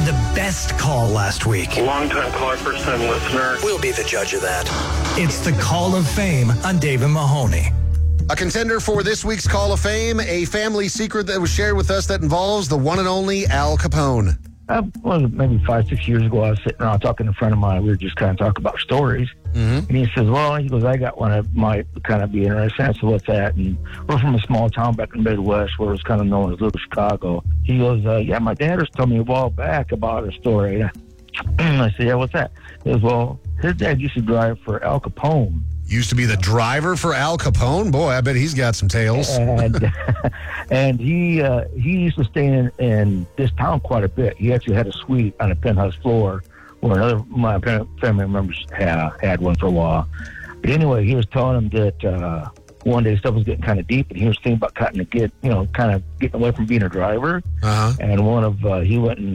the best call last week? Long-time caller, first-time listener. We'll be the judge of that. It's the Call of Fame on Dave and Mahoney. A contender for this week's Call of Fame, a family secret that was shared with us that involves the one and only Al Capone. Maybe 5-6 years ago, I was sitting around talking to a friend of mine. We were just kind of talking about stories. And he says, I got one that might kind of be interesting. I said, what's that? And we're from a small town back in the Midwest where it's kind of known as Little Chicago. He goes, my dad was telling me a while back about a story. I said, yeah, what's that? He goes, well, his dad used to drive for Al Capone. Used to be the driver for Al Capone? Boy, I bet he's got some tales. And he used to stay in this town quite a bit. He actually had a suite on a penthouse floor where another of my family members had one for a while. But anyway, he was telling him that one day stuff was getting kind of deep, and he was thinking about kind of getting away from being a driver. And one of Al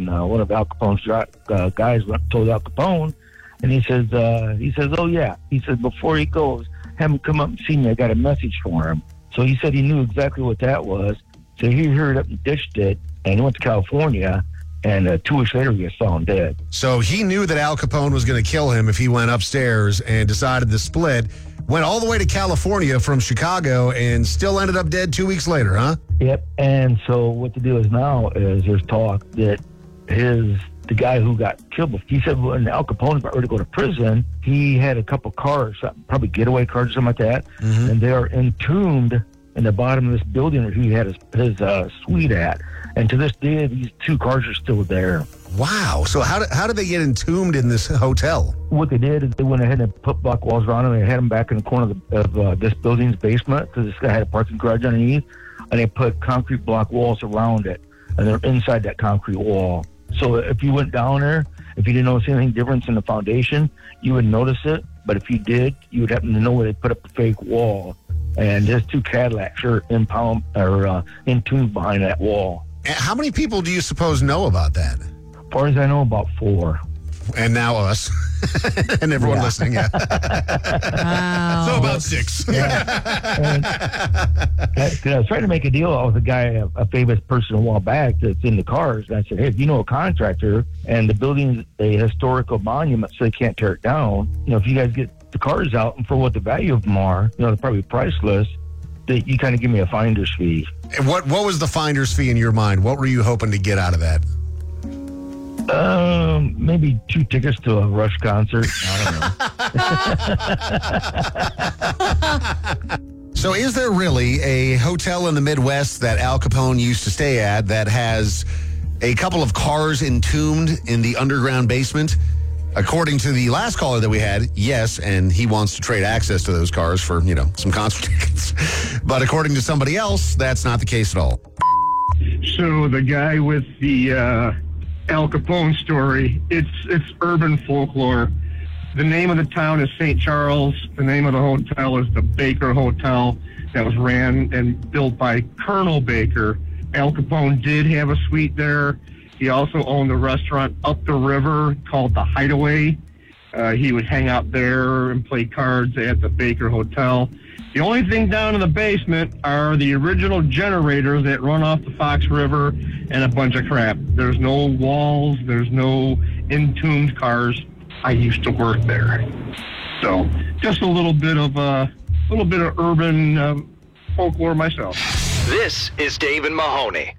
Capone's guys went and told Al Capone, and he says, oh yeah. He said, before he goes, have him come up and see me. I got a message for him. So he said he knew exactly what that was. So he hurried up and ditched it, and he went to California, and 2 weeks later he was found dead. So he knew that Al Capone was going to kill him if he went upstairs and decided to split. Went all the way to California from Chicago and still ended up dead 2 weeks later, huh? Yep. And so what the deal is now is there's talk that the guy who got killed, he said when Al Capone was about ready to go to prison, he had a couple cars, probably getaway cars or something like that, and they are entombed in the bottom of this building where he had his suite at. And to this day, these 2 cars are still there. Wow. So how did they get entombed in this hotel? What they did is they went ahead and put block walls around them. They had them back in the corner of this building's basement because this guy had a parking garage underneath. And they put concrete block walls around it. And they're inside that concrete wall. So if you went down there, if you didn't notice anything different in the foundation, you would notice it. But if you did, you would happen to know where they put up a fake wall. And there's 2 Cadillacs are entombed behind that wall. How many people do you suppose know about that? As far as I know, about 4. And now us. And everyone listening, yeah. Wow. So about 6. And I was trying to make a deal with a guy, a famous person a while back that's in the cars. And I said, hey, if you know a contractor and the building's a historical monument so they can't tear it down, if you guys get the cars out and for what the value of them are, they're probably priceless, that you kind of give me a finder's fee. And what was the finder's fee in your mind? What were you hoping to get out of that? Maybe 2 tickets to a Rush concert. I don't know. So is there really a hotel in the Midwest that Al Capone used to stay at that has a couple of cars entombed in the underground basement? According to the last caller that we had, yes, and he wants to trade access to those cars for, some concert tickets. But according to somebody else, that's not the case at all. So the guy with the Al Capone story, it's urban folklore. The name of the town is St. Charles. The name of the hotel is the Baker Hotel that was ran and built by Colonel Baker. Al Capone did have a suite there. He also owned a restaurant up the river called the Hideaway. He would hang out there and play cards at the Baker Hotel. The only thing down in the basement are the original generators that run off the Fox River and a bunch of crap. There's no walls. There's no entombed cars. I used to work there. So just a little bit of urban folklore myself. This is Dave and Mahoney.